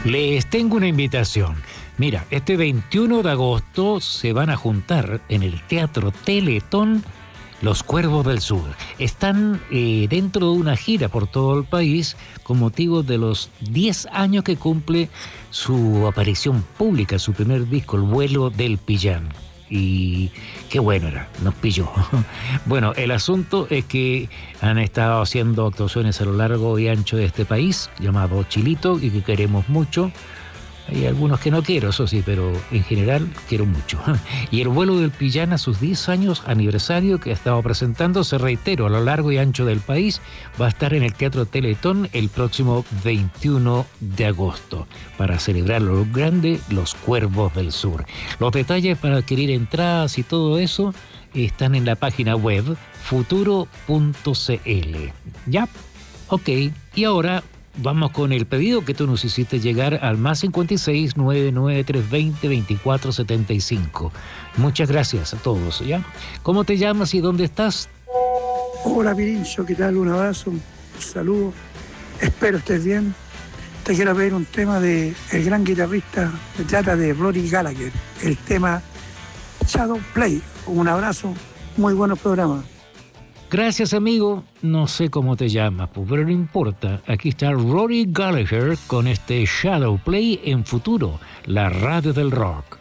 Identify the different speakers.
Speaker 1: Les tengo una invitación. Mira, este 21 de agosto se van a juntar en el Teatro Teletón Los Cuervos del Sur. Están dentro de una gira por todo el país con motivo de los 10 años que cumple su aparición pública, su primer disco, El vuelo del Pillán. Y qué bueno era, nos pilló. Bueno, el asunto es que han estado haciendo actuaciones a lo largo y ancho de este país, llamado Chilito, y que queremos mucho. Hay algunos que no quiero, eso sí, pero en general quiero mucho. Y el vuelo del Pillán a sus 10 años aniversario que ha estado presentándose, reitero, a lo largo y ancho del país, va a estar en el Teatro Teletón el próximo 21 de agosto para celebrar lo grande, Los Cuervos del Sur. Los detalles para adquirir entradas y todo eso están en la página web futuro.cl. ¿Ya? Ok. Y ahora vamos con el pedido que tú nos hiciste llegar al más 56 99320 2475. Muchas gracias a todos, ¿ya? ¿Cómo te llamas y dónde estás?
Speaker 2: Hola Pirincho, ¿qué tal? Un abrazo, un saludo. Espero estés bien. Te quiero pedir un tema de el gran guitarrista, se trata de Rory Gallagher, el tema Shadow Play. Un abrazo, muy buenos programas.
Speaker 1: Gracias, amigo. No sé cómo te llamas, pero no importa. Aquí está Rory Gallagher con este Shadow Play en Futuro, la radio del rock.